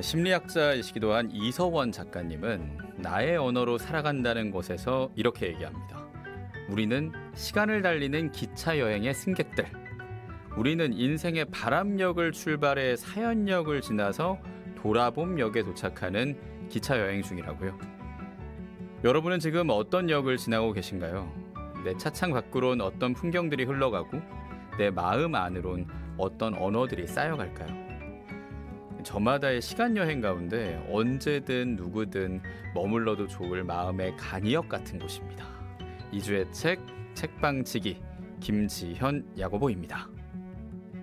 심리학자이시기도 한 이서원 작가님은 나의 언어로 살아간다는 것에서 이렇게 얘기합니다. 우리는 시간을 달리는 기차 여행의 승객들. 우리는 인생의 바람역을 출발해 사연역을 지나서 돌아봄역에 도착하는 기차 여행 중이라고요. 여러분은 지금 어떤 역을 지나고 계신가요? 내 차창 밖으론 어떤 풍경들이 흘러가고 내 마음 안으론 어떤 언어들이 쌓여갈까요? 저마다의 시간 여행 가운데 언제든 누구든 머물러도 좋을 마음의 간이역 같은 곳입니다. 2주의 책 책방치기 김지현 야고보입니다.